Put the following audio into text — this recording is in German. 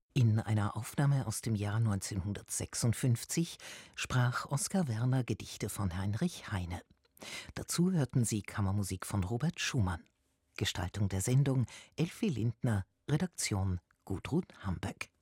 In einer Aufnahme aus dem Jahr 1956 sprach Oskar Werner Gedichte von Heinrich Heine. Dazu hörten Sie Kammermusik von Robert Schumann. Gestaltung der Sendung Elfie Lindner, Redaktion Gudrun Hambeck.